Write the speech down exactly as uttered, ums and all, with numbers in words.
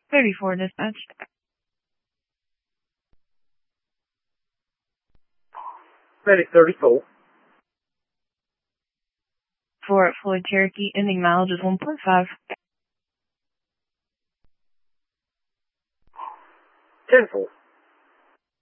thirty-four dispatch. Medic thirty-four. For Floyd Cherokee, ending mileage is one point five. ten four.